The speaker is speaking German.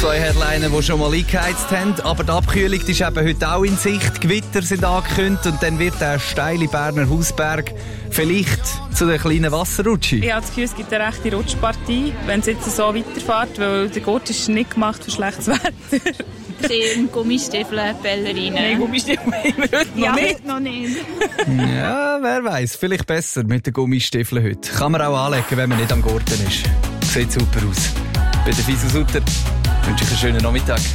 2 Headliner, die schon mal eingeheizt haben. Aber die Abkühlung ist eben heute auch in Sicht. Gewitter sind angekündigt und dann wird der steile Berner Hausberg vielleicht zu der kleinen Wasserrutsche. Ich habe das Gefühl, es gibt eine rechte Rutschpartie, wenn es jetzt so weiterfährt, weil der Gurt ist nicht gemacht für schlechtes Wetter. Schön Gummistiefeln, Ballerinen. Nein, Gummistiefeln haben wir heute noch nicht. Heute noch nicht. Ja, wer weiß, vielleicht besser mit den Gummistiefeln heute. Kann man auch anlegen, wenn man nicht am Gurten ist. Sieht super aus. Bei der Fisel Sutter wünsche ich einen schönen Nachmittag.